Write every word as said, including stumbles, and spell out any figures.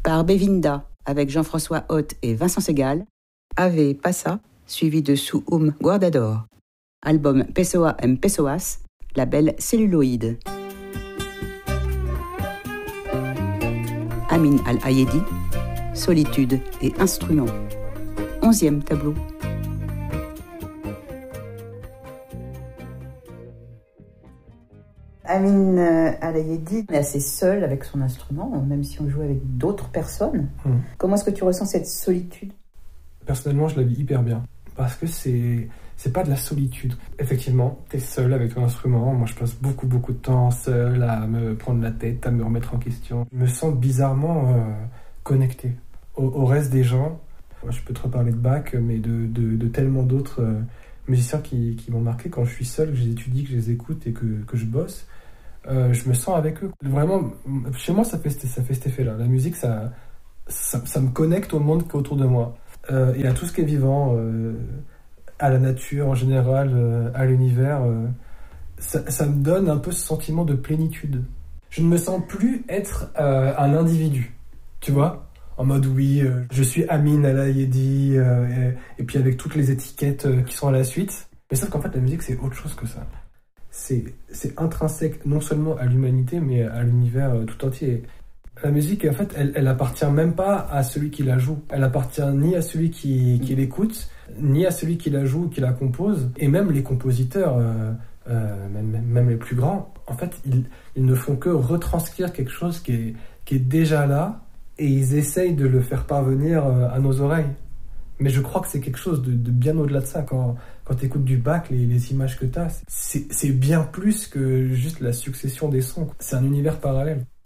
par Bevinda, avec Jean-François Hott et Vincent Segal, Ave Passa, suivi de Su Um Guardador. Album Pessoa em Pessoas, label Celluloïd. Amin Al-Ayedi, Solitude et Instruments. Onzième tableau. Amin Al-Ayedi est assez seul avec son instrument, même si on joue avec d'autres personnes. Mmh. Comment est-ce que tu ressens cette solitude ? Personnellement, je la vis hyper bien. Parce que c'est, c'est pas de la solitude. Effectivement, t'es seul avec ton instrument. Moi, je passe beaucoup, beaucoup de temps seul à me prendre la tête, à me remettre en question. Je me sens bizarrement euh, connecté au, au reste des gens. Moi, je peux te reparler de Bach, mais de, de, de tellement d'autres euh, musiciens qui, qui m'ont marqué. Quand je suis seul, que je les étudie, que je les écoute et que, que je bosse, euh, je me sens avec eux. Vraiment, chez moi, ça fait, ça fait cet effet-là. La musique, ça, ça, ça me connecte au monde qui est autour de moi. Euh, et à tout ce qui est vivant, euh, à la nature en général, euh, à l'univers, euh, ça, ça me donne un peu ce sentiment de plénitude. Je ne me sens plus être euh, un individu, tu vois, en mode oui, euh, je suis Amin Al-Ayedi, euh, et, et puis avec toutes les étiquettes euh, qui sont à la suite. Mais sauf qu'en fait, la musique, c'est autre chose que ça. C'est, c'est intrinsèque non seulement à l'humanité, mais à l'univers euh, tout entier. La musique, en fait, elle, elle appartient même pas à celui qui la joue. Elle appartient ni à celui qui, qui l'écoute, ni à celui qui la joue ou qui la compose. Et même les compositeurs, euh, euh, même, même les plus grands, en fait, ils, ils ne font que retranscrire quelque chose qui est, qui est déjà là, et ils essayent de le faire parvenir à nos oreilles. Mais je crois que c'est quelque chose de, de bien au-delà de ça. Quand, quand tu écoutes du Bach, les, les images que tu as, c'est, c'est bien plus que juste la succession des sons. C'est un univers parallèle.